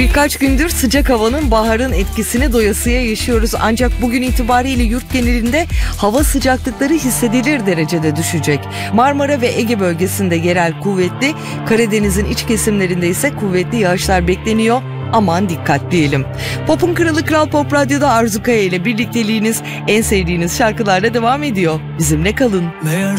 Birkaç gündür sıcak havanın, baharın etkisini doyasıya yaşıyoruz. Ancak bugün itibariyle yurt genelinde hava sıcaklıkları hissedilir derecede düşecek. Marmara ve Ege bölgesinde yerel kuvvetli, Karadeniz'in iç kesimlerinde ise kuvvetli yağışlar bekleniyor. Aman dikkat diyelim. Pop'un kralı Kral Pop Radyo'da Arzu Kaya ile birlikteliğiniz en sevdiğiniz şarkılarla devam ediyor. Bizimle kalın. Meğer